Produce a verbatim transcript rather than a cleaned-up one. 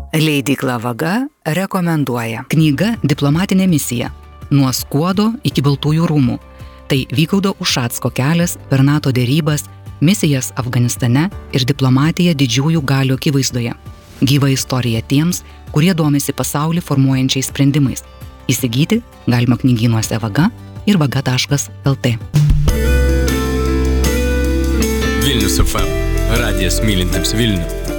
Leidykla Vaga rekomenduoja. Knyga Diplomatinė misija. Nuo Skuodo iki Baltųjų rūmų. Tai Vygaudo Ušacko kelias per NATO derybas, misijas Afganistane ir diplomatiją didžiųjų galių akivaizdoje. Gyva istorija tiems, kurie domisi pasaulį formuojančiais sprendimais. Įsigyti galima knygynuose Vaga ir vaga taškas lt. Vilnius F M. Radijas mylintiems Vilnių.